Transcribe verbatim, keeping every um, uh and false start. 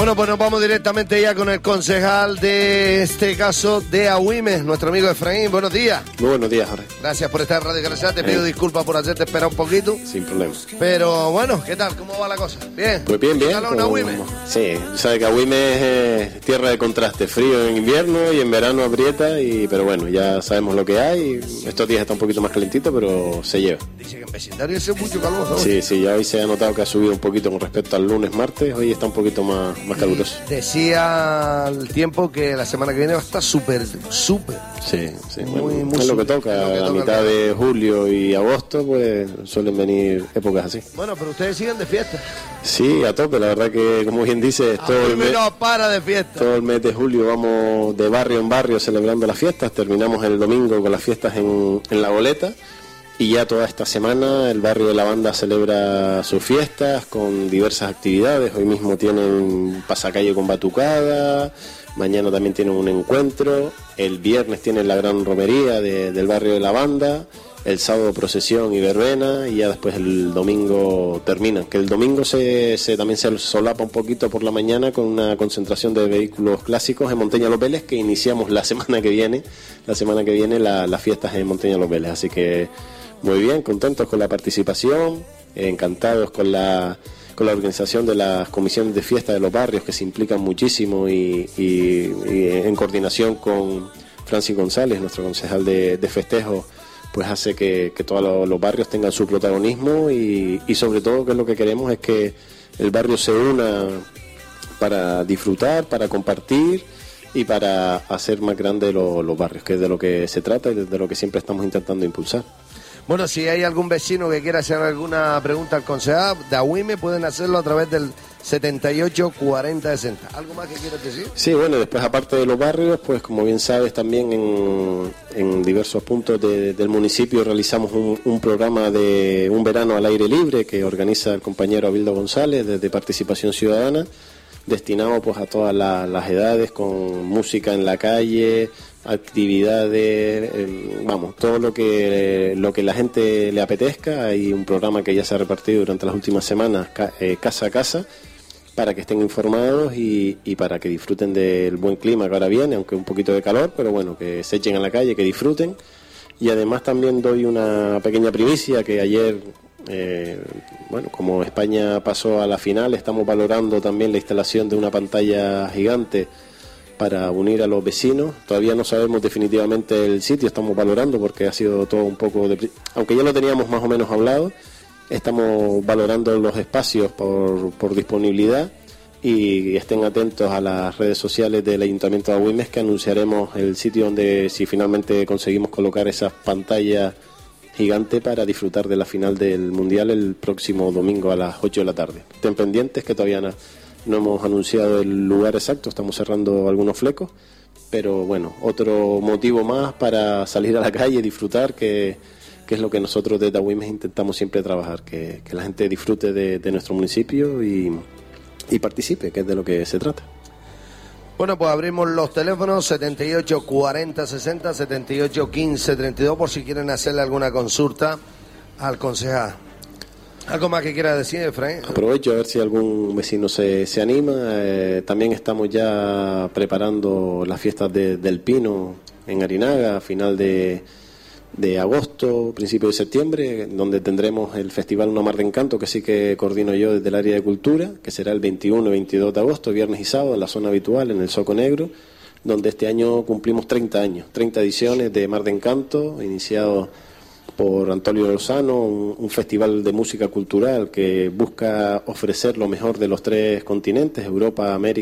Bueno, pues nos vamos directamente ya con el concejal de este caso de Agüimes, nuestro amigo Efraín. Buenos días. Muy buenos días, Jorge. Gracias por estar en Radio Carrascal. Te pido eh. disculpas por hacerte esperar un poquito. Sin problema. Pero bueno, ¿qué tal? ¿Cómo va la cosa? ¿Bien? Pues bien, bien. ¿Qué Agüimes? Sí, sabes que Agüimes es tierra de contraste. Frío en invierno y en verano aprieta. Y, pero bueno, ya sabemos lo que hay. Estos días está un poquito más calentito, pero se lleva. Dice que en vecindario hace mucho calor, ¿sabes? Sí, sí, ya hoy se ha notado que ha subido un poquito con respecto al lunes, martes. Hoy está un poquito más, más caluroso. Decía el tiempo que la semana que viene va a estar súper, súper. Sí, sí. Muy, bueno, muy es lo que súper, toca. lo que a toca mitad de julio y agosto, pues suelen venir épocas así. Bueno, pero ustedes siguen de fiesta. Sí, a tope. La verdad que, como bien dices, todo el mes, no para de fiesta. Todo el mes de julio vamos de barrio en barrio celebrando las fiestas. Terminamos el domingo con las fiestas en, en La Goleta. Y ya toda esta semana el barrio de la Banda celebra sus fiestas con diversas actividades. Hoy mismo tienen pasacalle con batucada, mañana también tienen un encuentro, el viernes tienen la gran romería de, del barrio de la Banda, el sábado procesión y verbena, y ya después el domingo terminan. Que el domingo se, se también se solapa un poquito por la mañana con una concentración de vehículos clásicos en Monteña Los Vélez, que iniciamos la semana que viene, la semana que viene la, las fiestas en Monteña Los Vélez. Así que muy bien, contentos con la participación, eh, encantados con la con la organización de las comisiones de fiesta de los barrios, que se implican muchísimo, y, y, y en coordinación con Francis González, nuestro concejal de, de festejos, pues hace que, que todos los, los barrios tengan su protagonismo, y, y sobre todo que lo que queremos es que el barrio se una para disfrutar, para compartir y para hacer más grandes los, los barrios, que es de lo que se trata y de lo que siempre estamos intentando impulsar. Bueno, si hay algún vecino que quiera hacer alguna pregunta al concejal de Agüimes, pueden hacerlo a través del setenta y ocho cuarenta sesenta. ¿Algo más que quieras decir? Sí, bueno, después aparte de los barrios, pues como bien sabes, también en, en diversos puntos de, del municipio realizamos un, un programa de un verano al aire libre que organiza el compañero Abildo González desde Participación Ciudadana, destinado pues a todas la, las edades, con música en la calle, actividades, eh, vamos, todo lo que lo que la gente le apetezca. Hay un programa que ya se ha repartido durante las últimas semanas, ca, eh, casa a casa, para que estén informados y, y para que disfruten del buen clima que ahora viene, aunque un poquito de calor, pero bueno, que se echen a la calle, que disfruten. Y además también doy una pequeña primicia que ayer, eh, bueno, como España pasó a la final, estamos valorando también la instalación de una pantalla gigante para unir a los vecinos. Todavía no sabemos definitivamente el sitio, estamos valorando porque ha sido todo un poco, de, aunque ya lo teníamos más o menos hablado, estamos valorando los espacios por, por disponibilidad, y estén atentos a las redes sociales del Ayuntamiento de Agüimes, que anunciaremos el sitio donde, si finalmente conseguimos colocar esas pantallas gigantes para disfrutar de la final del Mundial el próximo domingo a las ocho de la tarde. Estén pendientes que todavía no, no hemos anunciado el lugar exacto, estamos cerrando algunos flecos, pero bueno, otro motivo más para salir a la calle y disfrutar, que, que es lo que nosotros desde Agüimes intentamos siempre trabajar, que, que la gente disfrute de, de nuestro municipio y, y participe, que es de lo que se trata. Bueno, pues abrimos los teléfonos setenta y ocho cuarenta sesenta, setenta y ocho quince treinta y dos, por si quieren hacerle alguna consulta al concejal. ¿Algo más que quiera decir, Efraín? Aprovecho a ver si algún vecino se, se anima. Eh, también estamos ya preparando las fiestas de, del Pino en Arinaga, a final de, de agosto, principio de septiembre, donde tendremos el Festival Una Mar de Encanto, que sí que coordino yo desde el área de cultura, que será el veintiuno y veintidós de agosto, viernes y sábado, en la zona habitual, en el Soco Negro, donde este año cumplimos treinta años, treinta ediciones de Mar de Encanto, iniciado por Antonio Lozano, un, un festival de música cultural que busca ofrecer lo mejor de los tres continentes, Europa, América